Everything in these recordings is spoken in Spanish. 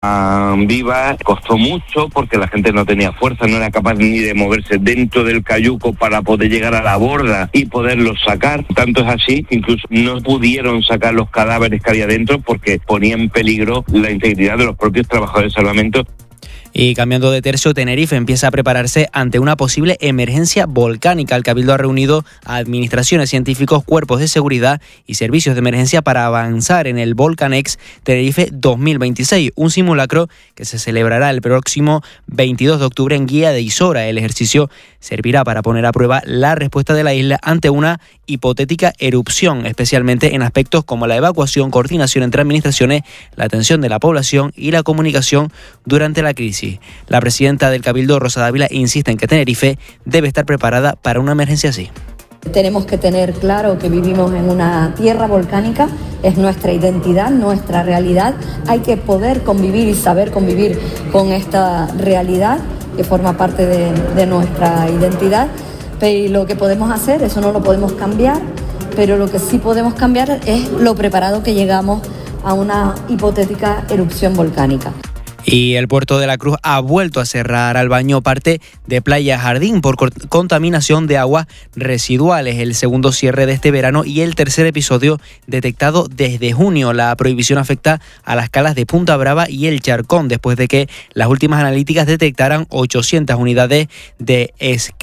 Viva costó mucho porque la gente no tenía fuerza, no era capaz ni de moverse dentro del cayuco para poder llegar a la borda y poderlos sacar. Tanto es así que incluso no pudieron sacar los cadáveres que había dentro porque ponía en peligro la integridad de los propios trabajadores de salvamento. Y cambiando de tercio, Tenerife empieza a prepararse ante una posible emergencia volcánica. El Cabildo ha reunido a administraciones, científicos, cuerpos de seguridad y servicios de emergencia para avanzar en el Volcanex Tenerife 2026, un simulacro que se celebrará el próximo 22 de octubre en Guía de Isora. El ejercicio servirá para poner a prueba la respuesta de la isla ante una hipotética erupción, especialmente en aspectos como la evacuación, coordinación entre administraciones, la atención de la población y la comunicación durante la crisis. La presidenta del Cabildo, Rosa Dávila, insiste en que Tenerife debe estar preparada para una emergencia así. Tenemos que tener claro que vivimos en una tierra volcánica, es nuestra identidad, nuestra realidad. Hay que poder convivir y saber convivir con esta realidad que forma parte de nuestra identidad. Y lo que podemos hacer, eso no lo podemos cambiar, pero lo que sí podemos cambiar es lo preparado que llegamos a una hipotética erupción volcánica. Y el Puerto de la Cruz ha vuelto a cerrar al baño parte de Playa Jardín por contaminación de aguas residuales. El segundo cierre de este verano y el tercer episodio detectado desde junio. La prohibición afecta a las calas de Punta Brava y El Charcón, después de que las últimas analíticas detectaran 800 unidades de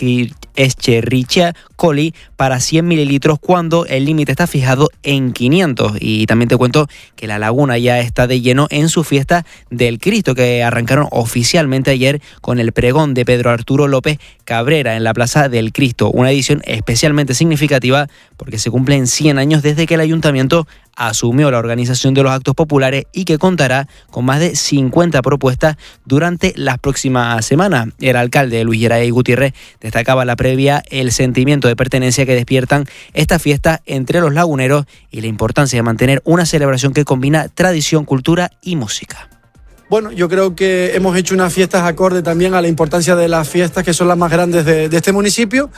Escherichia coli para 100 mililitros cuando el límite está fijado en 500. Y también te cuento que la laguna ya está de lleno en su fiesta del Cristo, que arrancaron oficialmente ayer con el pregón de Pedro Arturo López Cabrera en la Plaza del Cristo. Una edición especialmente significativa porque se cumplen 100 años desde que el ayuntamiento asumió la organización de los actos populares y que contará con más de 50 propuestas durante las próximas semanas. El alcalde Luis Geray Gutiérrez destacaba la previa el sentimiento de pertenencia que despiertan estas fiestas entre los laguneros y la importancia de mantener una celebración que combina tradición, cultura y música. Bueno, yo creo que hemos hecho unas fiestas acorde también a la importancia de las fiestas que son las más grandes de este municipio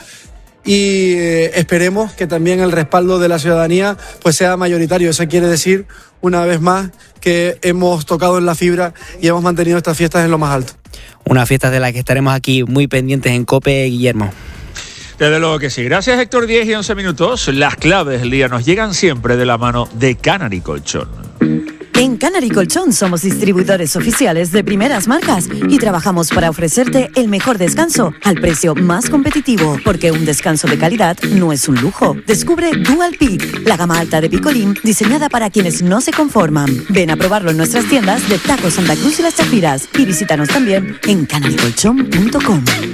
y esperemos que también el respaldo de la ciudadanía pues sea mayoritario. Eso quiere decir, una vez más, que hemos tocado en la fibra y hemos mantenido estas fiestas en lo más alto. Unas fiestas de las que estaremos aquí muy pendientes en COPE, Guillermo. Desde luego que sí. Gracias, Héctor. 10 y 11 minutos. Las claves del día nos llegan siempre de la mano de Canary Colchón. En Canary Colchón somos distribuidores oficiales de primeras marcas y trabajamos para ofrecerte el mejor descanso al precio más competitivo, porque un descanso de calidad no es un lujo. Descubre Dual Peak, la gama alta de picolín diseñada para quienes no se conforman. Ven a probarlo en nuestras tiendas de Taco Santa Cruz y Las Chapiras y visítanos también en canarycolchón.com.